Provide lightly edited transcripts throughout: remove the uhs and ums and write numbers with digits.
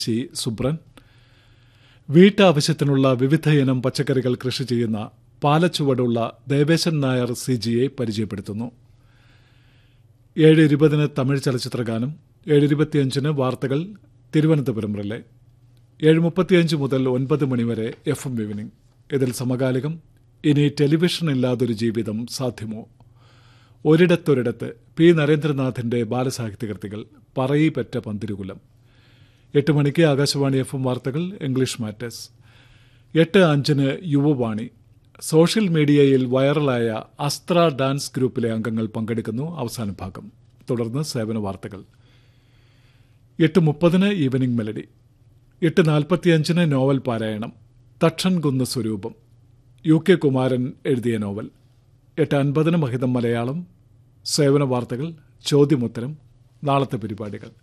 സുബ്രൻ വീട്ടാവശ്യത്തിനുള്ള വിവിധയിനം പച്ചക്കറികൾ കൃഷി ചെയ്യുന്ന പാലച്ചുവടുള്ള ദേവേശൻ നായർ CGയെ പരിചയപ്പെടുത്തുന്നു. 7:20 തമിഴ് ചലച്ചിത്രഗാനം, 7:25 വാർത്തകൾ തിരുവനന്തപുരം റിലേ, 7:35 മുതൽ 9 മണിവരെ FM ഈവനിംഗ്. ഇതിൽ സമകാലികം ഇനി ടെലിവിഷൻ ഇല്ലാതൊരു ജീവിതം സാധ്യമോ, ഒരിടത്തൊരിടത്ത് പി നരേന്ദ്രനാഥിന്റെ ബാലസാഹിത്യകൃതികൾ, പറയിപ്പറ്റ പന്തിരുകുലം. 8 മണിക്ക് ആകാശവാണി FM വാർത്തകൾ ഇംഗ്ലീഷ് മാറ്റേഴ്സ്. 8:05 യുവവാണി. സോഷ്യൽ മീഡിയയിൽ വൈറലായ അസ്ത്ര ഡാൻസ് ഗ്രൂപ്പിലെ അംഗങ്ങൾ പങ്കെടുക്കുന്നു. അവസാന ഭാഗം. തുടർന്ന് സേവന വാർത്തകൾ. 8:30 ഈവനിംഗ് മെലഡി. 8:45 നോവൽ പാരായണം. തക്ഷൻ കുന്ന് സ്വരൂപം, UK കുമാരൻ എഴുതിയ നോവൽ. 8:50 മഹിതം മലയാളം. സേവന വാർത്തകൾ, ചോദ്യമുത്തരം, നാളത്തെ പരിപാടികൾ.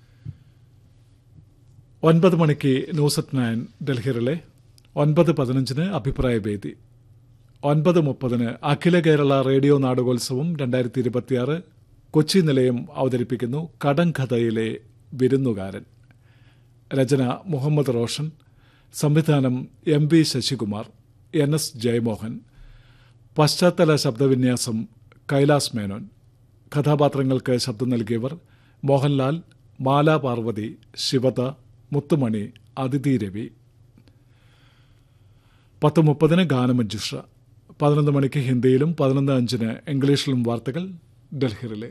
9 മണിക്ക് ന്യൂസ് അറ്റ് 9 ഡൽഹി റിലേ. 9:15 അഭിപ്രായ വേദി. 9:30 അഖില കേരള റേഡിയോ നാടകോത്സവം 2026 കൊച്ചി നിലയം അവതരിപ്പിക്കുന്നു കടങ്കഥയിലെ വിരുന്നുകാരൻ. രചന മുഹമ്മദ് റോഷൻ, സംവിധാനം MV ശശികുമാർ, NS ജയമോഹൻ, പശ്ചാത്തല ശബ്ദവിന്യാസം കൈലാസ് മേനോൻ. കഥാപാത്രങ്ങൾക്ക് ശബ്ദം നൽകിയവർ മോഹൻലാൽ, മാല പാർവതി, ശിവത, മുത്തുമണി, അതിഥി രവി. 10:30 ഗാനമഞ്ജുഷ. 11 മണിക്ക് ഹിന്ദിയിലും 11:05 ഇംഗ്ലീഷിലും വാർത്തകൾ ഡൽഹി റിലേ.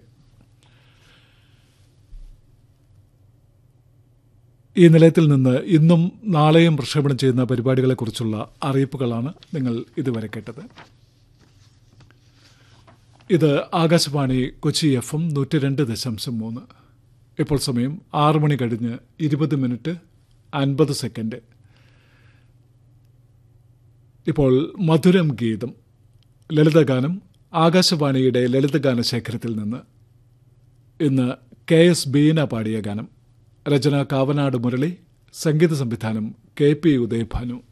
ഈ നിലയത്തിൽ നിന്ന് ഇന്നും നാളെയും പ്രക്ഷേപണം ചെയ്യുന്ന പരിപാടികളെക്കുറിച്ചുള്ള അറിയിപ്പുകളാണ് നിങ്ങൾ ഇതുവരെ കേട്ടത്. ഇത് ആകാശവാണി കൊച്ചി FM 102.3. ഇപ്പോൾ സമയം 6 മണി കഴിഞ്ഞ് 20 മിനിറ്റ് 50 സെക്കൻഡ്. ഇപ്പോൾ മധുരം ഗീതം, ലളിതഗാനം, ആകാശവാണിയുടെ ലളിതഗാന ശേഖരത്തിൽ നിന്ന്. ഇന്ന് KS ബീന പാടിയ ഗാനം. രചന കാവനാട് മുരളി, സംഗീത സംവിധാനം KP ഉദയഭാനു.